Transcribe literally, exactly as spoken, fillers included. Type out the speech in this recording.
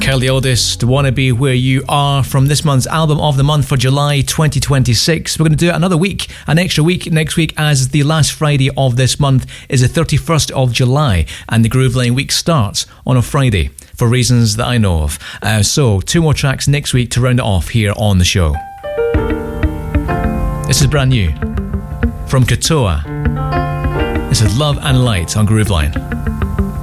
Keliotis, to Wanna Be Where You Are, from this month's album of the month for July twenty twenty-six. We're going to do another week, an extra week next week, as the last Friday of this month is the thirty-first of July, and the Grooveline week starts on a Friday, for reasons that I know of. Uh, so, two more tracks next week to round it off here on the show. This is brand new from Katoa. This is Love and Light on Grooveline.